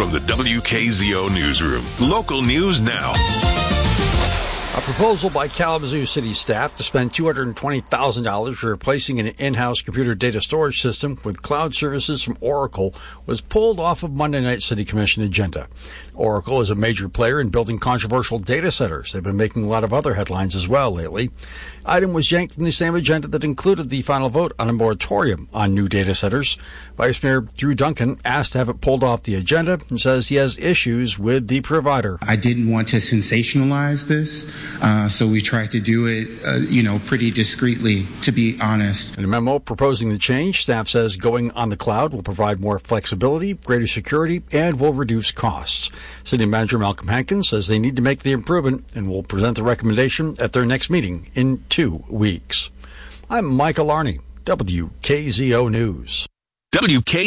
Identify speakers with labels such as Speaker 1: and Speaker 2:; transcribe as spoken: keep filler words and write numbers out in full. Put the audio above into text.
Speaker 1: from the W K Z O Newsroom. Local news now.
Speaker 2: A proposal by Kalamazoo City staff to spend two hundred twenty thousand dollars replacing an in-house computer data storage system with cloud services from Oracle was pulled off of Monday night's City Commission agenda. Oracle is a major player in building controversial data centers. They've been making a lot of other headlines as well lately. Item was yanked from the same agenda that included the final vote on a moratorium on new data centers. Vice Mayor Drew Duncan asked to have it pulled off the agenda and says he has issues with the provider.
Speaker 3: I didn't want to sensationalize this. Uh, so we tried to do it, uh, you know, pretty discreetly, to be honest.
Speaker 2: In a memo proposing the change, staff says going on the cloud will provide more flexibility, greater security, and will reduce costs. City Manager Malcolm Hankins says they need to make the improvement and will present the recommendation at their next meeting in two weeks. I'm Michael Arney, W K Z O News.
Speaker 1: W K